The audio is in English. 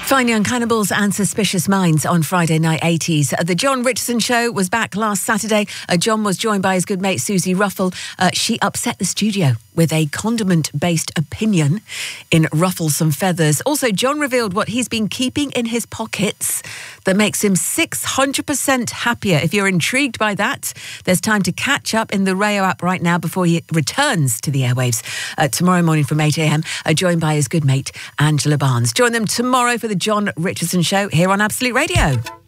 Fine Young Cannibals and Suspicious Minds on Friday Night 80s. The John Richardson Show was back last Saturday. John was joined by his good mate Susie Ruffle. She upset the studio with a condiment-based opinion in Ruffle Some Feathers. Also, John revealed what he's been keeping in his pockets that makes him 600% happier. If you're intrigued by that, there's time to catch up in the Rayo app right now before he returns to the airwaves tomorrow morning from 8 a.m, joined by his good mate Angela Barnes. Join them tomorrow for the John Richardson Show here on Absolute Radio.